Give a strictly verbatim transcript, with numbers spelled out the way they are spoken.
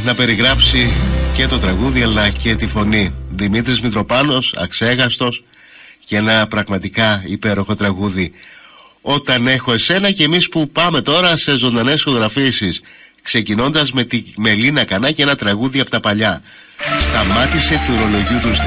να περιγράψει και το τραγούδι αλλά και τη φωνή. Δημήτρης Μητροπάνος, αξέγαστος, και ένα πραγματικά υπέροχο τραγούδι. Όταν έχω εσένα, και εμείς που πάμε τώρα σε ζωντανές ηχογραφήσεις, ξεκινώντας με τη Μελίνα Κανά και ένα τραγούδι από τα παλιά. Σταμάτησε του ρολογιού τους